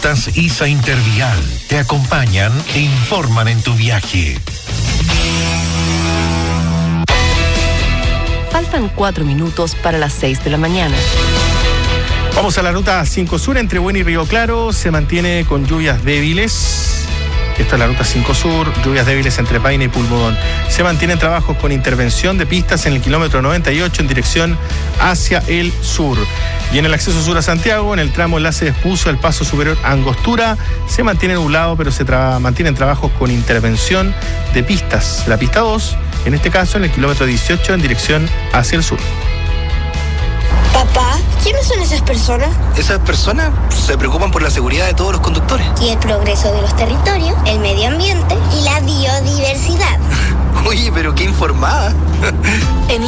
Rutas ISA Intervial te acompañan e informan en tu viaje. Faltan 4 minutos para las 6 de la mañana. Vamos a la ruta 5 Sur entre Buena y Río Claro. Se mantiene con lluvias débiles. Esta es la ruta 5 Sur, lluvias débiles entre Paine y Pulmodón. Se mantienen trabajos con intervención de pistas en el kilómetro 98 en dirección hacia el sur. Y en el acceso sur a Santiago, en el tramo enlace de Espuzo, el paso superior a Angostura, se mantiene nublado, pero se mantienen trabajos con intervención de pistas. La pista 2, en este caso en el kilómetro 18 en dirección hacia el sur. Papá, ¿quiénes son esas personas? Esas personas se preocupan por la seguridad de todos los conductores. Y el progreso de los territorios, el medio ambiente y la biodiversidad. Oye, pero qué informada.